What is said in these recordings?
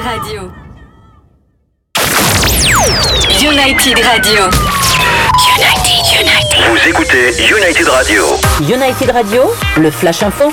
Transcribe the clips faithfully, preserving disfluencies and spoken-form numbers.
Radio. United Radio. United, United. Vous écoutez United Radio. United Radio, le Flash Info.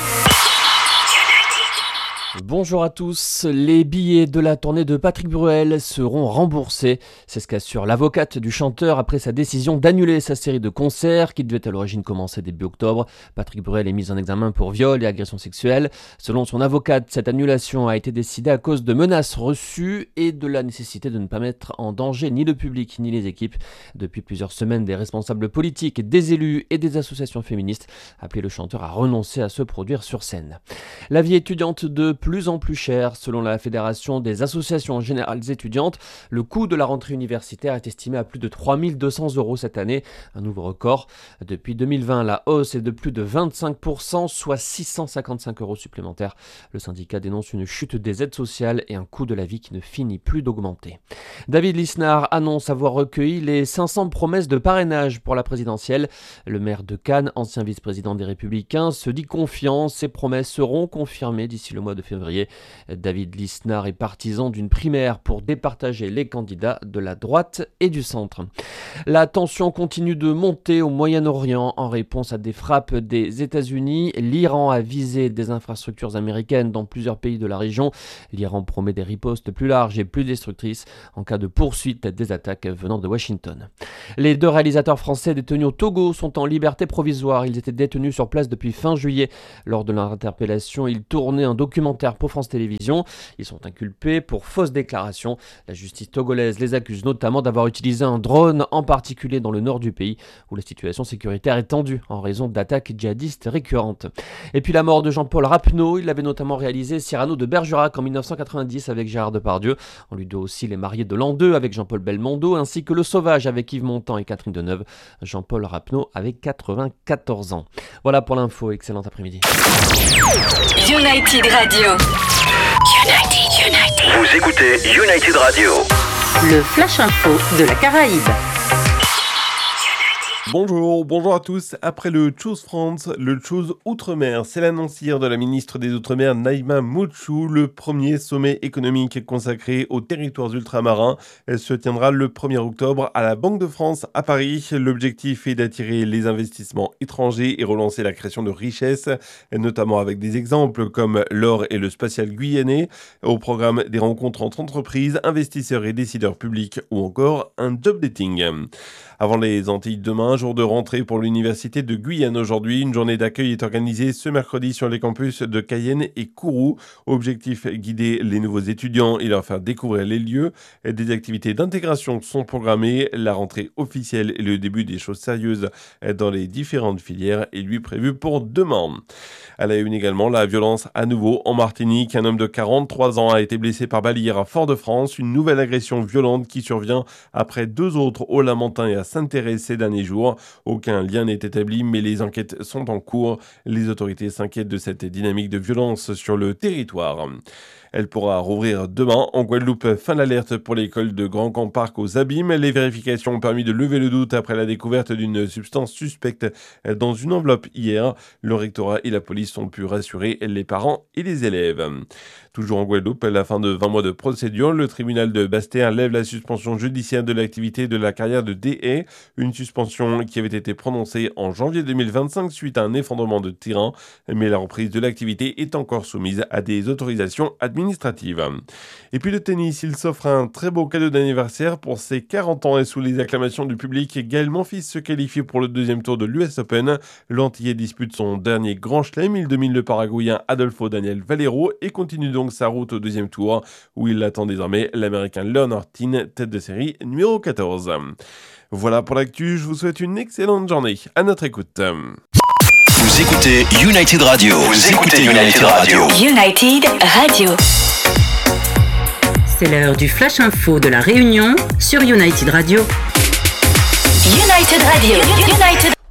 Bonjour à tous, les billets de la tournée de Patrick Bruel seront remboursés. C'est ce qu'assure l'avocate du chanteur après sa décision d'annuler sa série de concerts qui devait à l'origine commencer début octobre. Patrick Bruel est mis en examen pour viol et agression sexuelle. Selon son avocate, cette annulation a été décidée à cause de menaces reçues et de la nécessité de ne pas mettre en danger ni le public ni les équipes. Depuis plusieurs semaines, des responsables politiques, des élus et des associations féministes appelaient le chanteur à renoncer à se produire sur scène. La vie étudiante de plus en plus cher. Selon la Fédération des associations générales étudiantes, le coût de la rentrée universitaire est estimé à plus de trois mille deux cents euros cette année, un nouveau record. Depuis deux mille vingt, la hausse est de plus de vingt-cinq pour cent, soit six cent cinquante-cinq euros supplémentaires. Le syndicat dénonce une chute des aides sociales et un coût de la vie qui ne finit plus d'augmenter. David Lisnard annonce avoir recueilli les cinq cents promesses de parrainage pour la présidentielle. Le maire de Cannes, ancien vice-président des Républicains, se dit confiant. Ces promesses seront confirmées d'ici le mois de février. David Lisnard est partisan d'une primaire pour départager les candidats de la droite et du centre. La tension continue de monter au Moyen-Orient en réponse à des frappes des États-Unis. L'Iran a visé des infrastructures américaines dans plusieurs pays de la région. L'Iran promet des ripostes plus larges et plus destructrices en cas de poursuite des attaques venant de Washington. Les deux réalisateurs français détenus au Togo sont en liberté provisoire. Ils étaient détenus sur place depuis fin juillet. Lors de leur interpellation, ils tournaient un documentaire pour France Télévisions. Ils sont inculpés pour fausses déclarations. La justice togolaise les accuse notamment d'avoir utilisé un drone, en particulier dans le nord du pays, où la situation sécuritaire est tendue en raison d'attaques djihadistes récurrentes. Et puis la mort de Jean-Paul Rappeneau, il avait notamment réalisé Cyrano de Bergerac en dix-neuf cent quatre-vingt-dix avec Gérard Depardieu. On lui doit aussi Les Mariés de l'an deux avec Jean-Paul Belmondo, ainsi que Le Sauvage avec Yves Montand et Catherine Deneuve. Jean-Paul Rappeneau avait quatre-vingt-quatorze ans. Voilà pour l'info, excellent après-midi. United Radio. United, United. Vous écoutez United Radio. Le Flash Info de la Caraïbe. Bonjour, bonjour à tous. Après le Choose France, le Choose Outre-mer, c'est l'annonce hier de la ministre des Outre-mer Naïma Mouchou, le premier sommet économique consacré aux territoires ultramarins. Elle se tiendra le premier octobre à la Banque de France à Paris. L'objectif est d'attirer les investissements étrangers et relancer la création de richesses, notamment avec des exemples comme l'or et le spatial guyanais. Au programme des rencontres entre entreprises, investisseurs et décideurs publics ou encore un job dating. Avant les Antilles demain, jour de rentrée pour l'université de Guyane aujourd'hui. Une journée d'accueil est organisée ce mercredi sur les campus de Cayenne et Kourou. Objectif, guider les nouveaux étudiants et leur faire découvrir les lieux. Des activités d'intégration sont programmées. La rentrée officielle et le début des choses sérieuses dans les différentes filières est lui prévu pour demain. À la une également, la violence à nouveau en Martinique. Un homme de quarante-trois ans a été blessé par balle hier à Fort-de-France. Une nouvelle agression violente qui survient après deux autres au Lamentin et à Sainte-Thérèse ces derniers jours. Aucun lien n'est établi, mais les enquêtes sont en cours. Les autorités s'inquiètent de cette dynamique de violence sur le territoire. Elle pourra rouvrir demain. En Guadeloupe, fin d'alerte pour l'école de Grand Camp Parc aux Abîmes. Les vérifications ont permis de lever le doute après la découverte d'une substance suspecte dans une enveloppe hier. Le rectorat et la police ont pu rassurer les parents et les élèves. Toujours en Guadeloupe, à la fin de vingt mois de procédure, le tribunal de Basse-Terre lève la suspension judiciaire de l'activité de la carrière de D A, une suspension qui avait été prononcée en janvier deux mille vingt-cinq suite à un effondrement de terrain, mais la reprise de l'activité est encore soumise à des autorisations administratives. Et puis le tennis, il s'offre un très beau cadeau d'anniversaire pour ses quarante ans et sous les acclamations du public. Gaël Monfils se qualifie pour le deuxième tour de l'U S Open. L'Antillais dispute son dernier grand chelem, il domine le Paraguayen Adolfo Daniel Valero et continue donc sa route au deuxième tour où il attend désormais l'Américain Leonard Tin, tête de série numéro quatorze. Voilà pour l'actu, je vous souhaite une excellente journée. À notre écoute. Vous écoutez United Radio. Vous écoutez United Radio. United Radio. C'est l'heure du Flash Info de la Réunion sur United Radio. United Radio. United.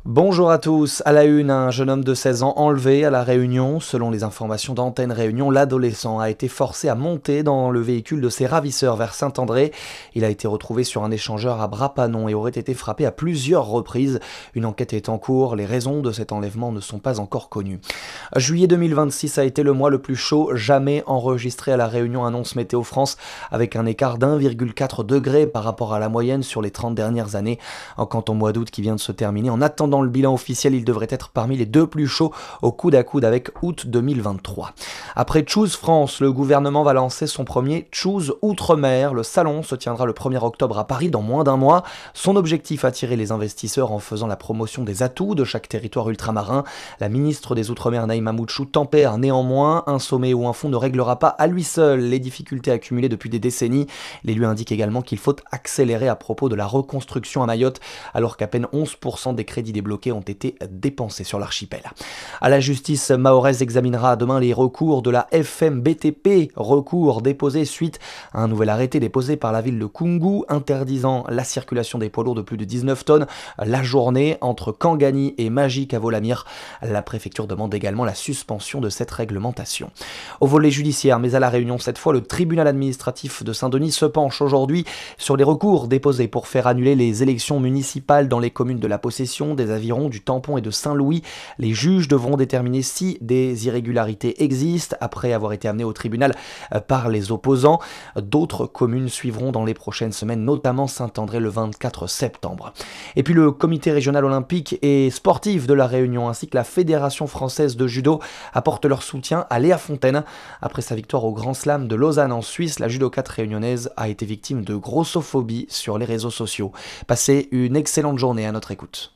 Bonjour à tous. À la une, un jeune homme de seize ans enlevé à La Réunion. Selon les informations d'Antenne Réunion, l'adolescent a été forcé à monter dans le véhicule de ses ravisseurs vers Saint-André. Il a été retrouvé sur un échangeur à Bras-Panon et aurait été frappé à plusieurs reprises. Une enquête est en cours. Les raisons de cet enlèvement ne sont pas encore connues. Juillet deux mille vingt-six a été le mois le plus chaud jamais enregistré à La Réunion, annonce Météo France, avec un écart d'un virgule quatre degré par rapport à la moyenne sur les trente dernières années. Quant au mois d'août qui vient de se terminer, en attendant le bilan officiel, il devrait être parmi les deux plus chauds au coude à coude avec août deux mille vingt-trois. Après Choose France, le gouvernement va lancer son premier Choose Outre-mer. Le salon se tiendra le premier octobre à Paris dans moins d'un mois. Son objectif, attirer les investisseurs en faisant la promotion des atouts de chaque territoire ultramarin. La ministre des Outre-mer Naïma Moutchou tempère néanmoins. Un sommet ou un fonds ne réglera pas à lui seul les difficultés accumulées depuis des décennies. L'élu indique également qu'il faut accélérer à propos de la reconstruction à Mayotte, alors qu'à peine onze pour cent des crédits débloqués ont été dépensés sur l'archipel. À la justice mahoraise examinera demain les recours de la F M B T P, recours déposés suite à un nouvel arrêté déposé par la ville de Koungou interdisant la circulation des poids lourds de plus de dix-neuf tonnes la journée entre Kangani et Magic à Volamir. La préfecture demande également la suspension de cette réglementation. Au volet judiciaire, mais à La Réunion cette fois, le tribunal administratif de Saint-Denis se penche aujourd'hui sur les recours déposés pour faire annuler les élections municipales dans les communes de la Possession, des Avirons, du Tampon et de Saint-Louis. Les juges devront déterminer si des irrégularités existent après avoir été amenés au tribunal par les opposants. D'autres communes suivront dans les prochaines semaines, notamment Saint-André le vingt-quatre septembre. Et puis le comité régional olympique et sportif de La Réunion ainsi que la Fédération française de judo apportent leur soutien à Léa Fontaine. Après sa victoire au Grand Slam de Lausanne en Suisse, la judokate réunionnaise a été victime de grossophobie sur les réseaux sociaux. Passez une excellente journée à notre écoute.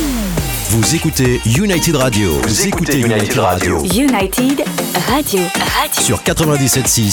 Vous écoutez United Radio. Vous écoutez United Radio. United Radio. Radio. Sur quatre-vingt-dix-sept virgule six